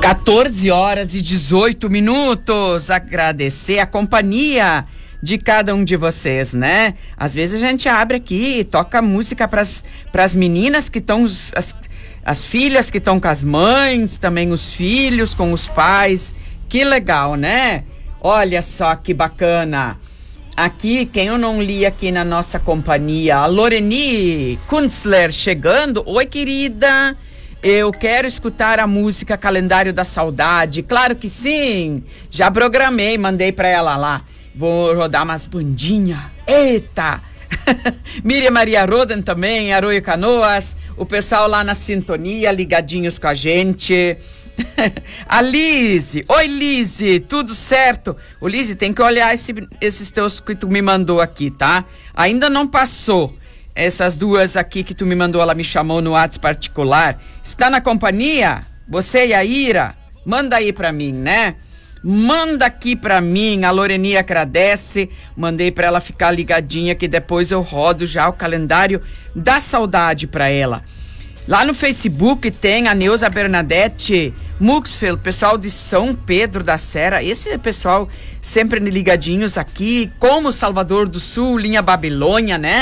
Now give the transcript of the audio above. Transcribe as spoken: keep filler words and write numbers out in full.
quatorze horas e dezoito minutos. Agradecer a companhia de cada um de vocês, né? Às vezes a gente abre aqui e toca música pras, pras meninas que estão, as, as filhas que estão com as mães, também os filhos com os pais. Que legal, né? Olha só que bacana. Aqui, quem eu não li aqui na nossa companhia, a Loreni Kunzler chegando. Oi, querida. Eu quero escutar a música Calendário da Saudade. Claro que sim. Já programei, mandei pra ela lá. Vou rodar umas bandinhas. Eita! Miriam Maria Roden também, Arroio Canoas. O pessoal lá na sintonia, ligadinhos com a gente. A Lise. Oi, Lise. Tudo certo? O Lise, tem que olhar esse, esses teus que tu me mandou aqui, tá? Ainda não passou. Essas duas aqui que tu me mandou, ela me chamou no WhatsApp particular. Está na companhia? Você e a Ira? Manda aí pra mim, né? Manda aqui pra mim. A Loreni agradece. Mandei pra ela ficar ligadinha que depois eu rodo já o calendário da saudade pra ela. Lá no Facebook tem a Neuza Bernadette Muxfield, pessoal de São Pedro da Serra. Esse pessoal sempre ligadinhos aqui, como Salvador do Sul, linha Babilônia, né?